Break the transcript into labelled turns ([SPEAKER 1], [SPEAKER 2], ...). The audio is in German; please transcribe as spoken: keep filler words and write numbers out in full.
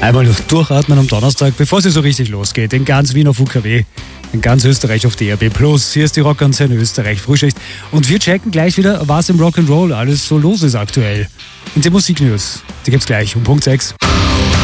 [SPEAKER 1] Einmal noch durchatmen am Donnerstag, bevor es so richtig losgeht. In ganz Wien auf U K W, in ganz Österreich auf D R B Plus. Hier ist die Rockantenne Österreich Frühschicht. Und wir checken gleich wieder, was im Rock'n'Roll alles so los ist aktuell. Und die Musiknews, die gibt's gleich um Punkt sechs.